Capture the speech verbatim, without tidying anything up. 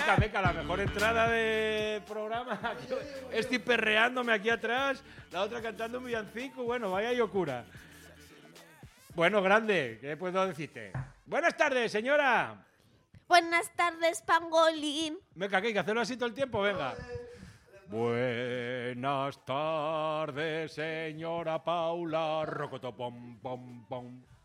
meca, meca, la mejor entrada de programa. Estoy perreándome aquí atrás, la otra cantando un villancico. Bueno, vaya locura. Bueno, grande, ¿qué puedo decirte? Buenas tardes, señora. Buenas tardes, pangolín. Meca, ¿qué hay que hacerlo así todo el tiempo? Venga. Buenas tardes, señora Paula. Rocoto, pom, pom, pom.